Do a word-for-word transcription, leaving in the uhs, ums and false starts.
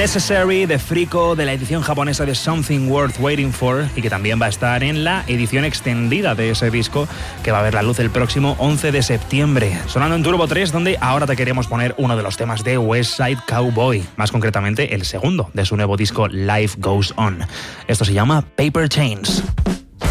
Necessary de Frico, de la edición japonesa de Something Worth Waiting For, y que también va a estar en la edición extendida de ese disco que va a ver la luz el próximo once de septiembre. Sonando en Turbo tres, donde ahora te queremos poner uno de los temas de West Side Cowboy, más concretamente el segundo de su nuevo disco Life Goes On. Esto se llama Paper Chains.